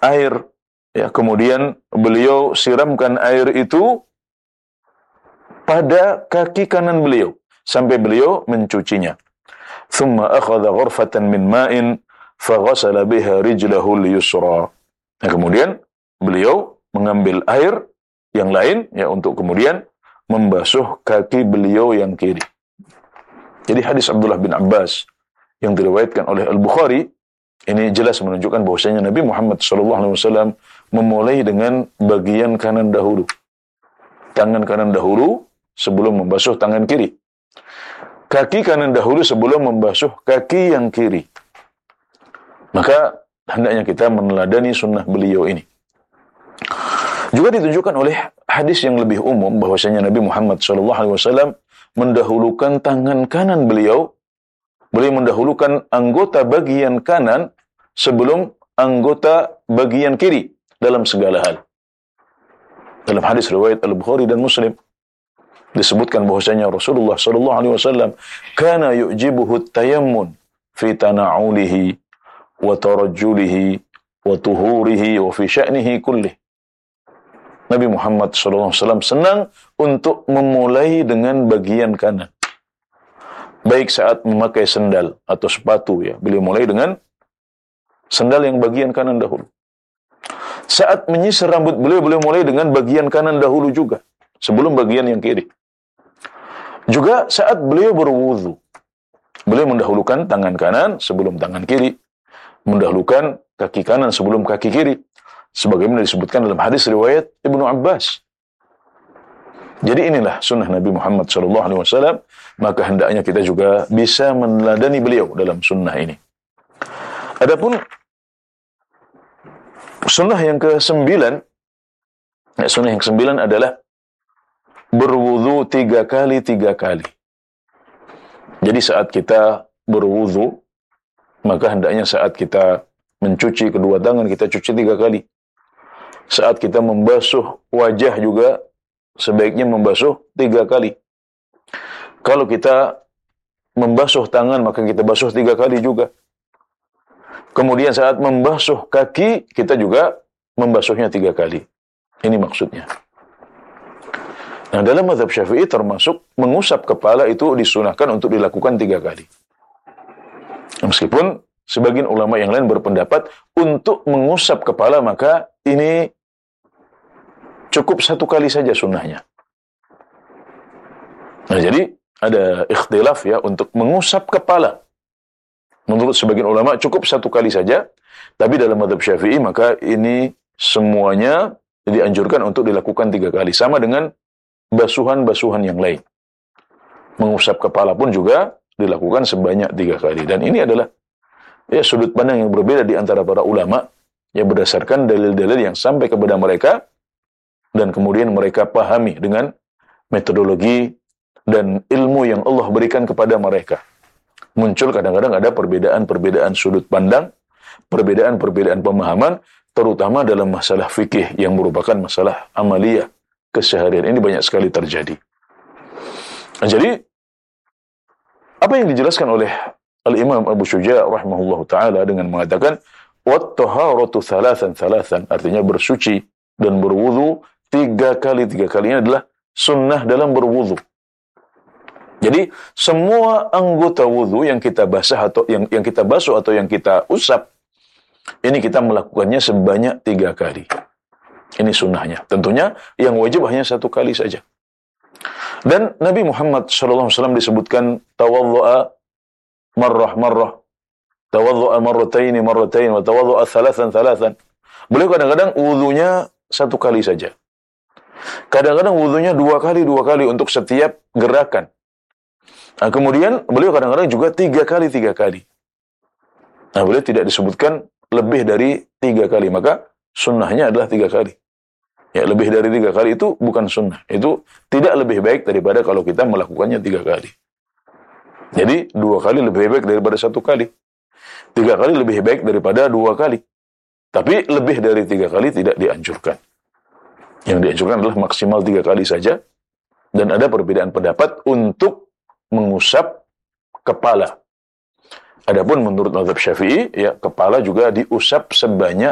air, ya, kemudian beliau siramkan air itu pada kaki kanan beliau sampai beliau mencucinya. Thumma akhadha ghurfatan min ma'in faghasala biha rijlahu al-yusra. Nah, kemudian beliau mengambil air yang lain, ya, untuk kemudian membasuh kaki beliau yang kiri. Jadi hadis Abdullah bin Abbas yang diriwayatkan oleh Al-Bukhari ini jelas menunjukkan bahwasanya Nabi Muhammad SAW memulai dengan bagian kanan dahulu. Tangan kanan dahulu sebelum membasuh tangan kiri. Kaki kanan dahulu sebelum membasuh kaki yang kiri. Maka hendaknya kita meneladani sunnah beliau ini. Juga ditunjukkan oleh hadis yang lebih umum bahwasanya Nabi Muhammad SAW mendahulukan tangan kanan beliau. Beliau mendahulukan anggota bagian kanan sebelum anggota bagian kiri dalam segala hal. Dalam hadis riwayat Al-Bukhari dan Muslim disebutkan bahwasanya Rasulullah SAW kana yu'jibuhu at-tayammun fi tana'ulihi wa tarajjulihi wa tuhurihi wa fi sya'nihi kullih. Nabi Muhammad SAW senang untuk memulai dengan bagian kanan. Baik saat memakai sendal atau sepatu, ya, beliau mulai dengan sendal yang bagian kanan dahulu. Saat menyisir rambut beliau mulai dengan bagian kanan dahulu juga, sebelum bagian yang kiri. Juga saat beliau berwudu, beliau mendahulukan tangan kanan sebelum tangan kiri, mendahulukan kaki kanan sebelum kaki kiri, sebagaimana disebutkan dalam hadis riwayat Ibnu Abbas. Jadi inilah sunnah Nabi Muhammad SAW, maka hendaknya kita juga bisa meneladani beliau dalam sunnah ini. Adapun sunnah yang ke-9, sunnah yang ke-9 adalah berwudu 3 kali. Jadi saat kita berwudu, maka hendaknya saat kita mencuci kedua tangan, kita cuci 3 kali. Saat kita membasuh wajah juga, sebaiknya membasuh 3 kali. Kalau kita membasuh tangan, maka kita basuh 3 kali juga. Kemudian saat membasuh kaki, kita juga membasuhnya 3 kali. Ini maksudnya. Nah, dalam mazhab Syafi'i termasuk mengusap kepala itu disunahkan untuk dilakukan 3 kali. Meskipun sebagian ulama yang lain berpendapat untuk mengusap kepala, maka ini cukup 1 kali saja sunnahnya. Nah, jadi ada ikhtilaf, ya, untuk mengusap kepala. Menurut sebagian ulama cukup 1 kali saja, tapi dalam mazhab Syafi'i maka ini semuanya dianjurkan untuk dilakukan 3 kali, sama dengan basuhan-basuhan yang lain. Mengusap kepala pun juga dilakukan sebanyak 3 kali. Dan ini adalah, ya, sudut pandang yang berbeda di antara para ulama, ya, berdasarkan dalil-dalil yang sampai kepada mereka dan kemudian mereka pahami dengan metodologi dan ilmu yang Allah berikan kepada mereka. Muncul kadang-kadang ada perbedaan-perbedaan sudut pandang, perbedaan-perbedaan pemahaman, terutama dalam masalah fikih yang merupakan masalah amaliyah keseharian. Ini banyak sekali terjadi. Nah, jadi apa yang dijelaskan oleh Al-Imam Abu Syuja' rahimahullahu ta'ala dengan mengatakan wat-taharatu thalathan, artinya bersuci dan berwudu 3 kali. 3 kalinya adalah sunnah dalam berwudu. Jadi semua anggota wudu yang kita basah atau yang kita basuh atau yang kita usap, ini kita melakukannya sebanyak 3 kali. Ini sunnahnya. Tentunya yang wajib hanya 1 kali saja. Dan Nabi Muhammad SAW disebutkan tawaddu'a marrah, tawaddu'a marratain, wa tawaddu'a thalathan. Beliau kadang-kadang wudunya 1 kali saja. Kadang-kadang wudunya 2 kali untuk setiap gerakan. Nah, kemudian beliau kadang-kadang juga 3 kali. Nah, beliau tidak disebutkan lebih dari 3 kali, maka sunnahnya adalah 3 kali. Ya, lebih dari 3 kali itu bukan sunnah. Itu tidak lebih baik daripada kalau kita melakukannya 3 kali. Jadi 2 kali lebih baik daripada 1 kali. 3 kali lebih baik daripada 2 kali. Tapi lebih dari 3 kali tidak dianjurkan. Yang dianjurkan adalah maksimal 3 kali saja. Dan ada perbedaan pendapat untuk mengusap kepala. Adapun menurut mazhab Syafi'i, ya, kepala juga diusap sebanyak